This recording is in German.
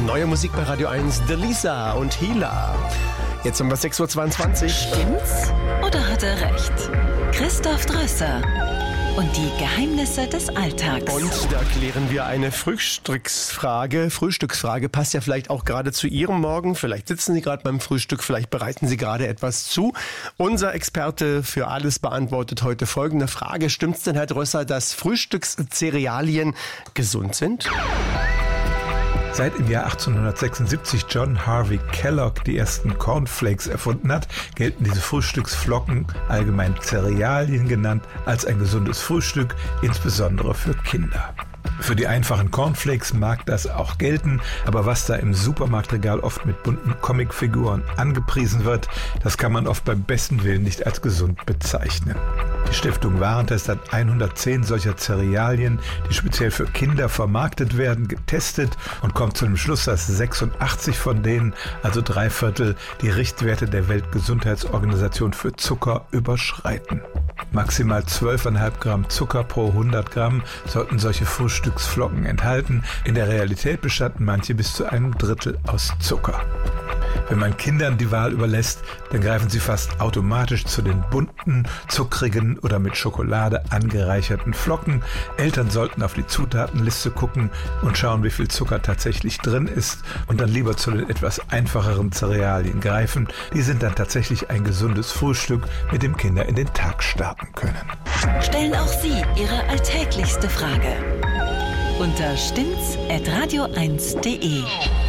Neue Musik bei Radio 1, Delisa und Hila. Jetzt um 6.22 Uhr. Stimmt's oder hat er recht? Christoph Drösser und die Geheimnisse des Alltags. Und da klären wir eine Frühstücksfrage. Frühstücksfrage passt ja vielleicht auch gerade zu Ihrem Morgen. Vielleicht sitzen Sie gerade beim Frühstück, vielleicht bereiten Sie gerade etwas zu. Unser Experte für alles beantwortet heute folgende Frage. Stimmt's denn, Herr Drösser, dass Frühstückscerealien gesund sind? Seit im Jahr 1876 John Harvey Kellogg die ersten Cornflakes erfunden hat, gelten diese Frühstücksflocken, allgemein Cerealien genannt, als ein gesundes Frühstück, insbesondere für Kinder. Für die einfachen Cornflakes mag das auch gelten, aber was da im Supermarktregal oft mit bunten Comicfiguren angepriesen wird, das kann man oft beim besten Willen nicht als gesund bezeichnen. Die Stiftung Warentest hat 110 solcher Cerealien, die speziell für Kinder vermarktet werden, getestet und kommt zu dem Schluss, dass 86 von denen, also 3/4, die Richtwerte der Weltgesundheitsorganisation für Zucker überschreiten. Maximal 12,5 Gramm Zucker pro 100 Gramm sollten solche Frühstücksflocken enthalten. In der Realität bestanden manche bis zu einem Drittel aus Zucker. Wenn man Kindern die Wahl überlässt, dann greifen sie fast automatisch zu den bunten, zuckrigen oder mit Schokolade angereicherten Flocken. Eltern sollten auf die Zutatenliste gucken und schauen, wie viel Zucker tatsächlich drin ist und dann lieber zu den etwas einfacheren Cerealien greifen. Die sind dann tatsächlich ein gesundes Frühstück, mit dem Kinder in den Tag starten können. Stellen auch Sie Ihre alltäglichste Frage unter stimmt's@radio1.de.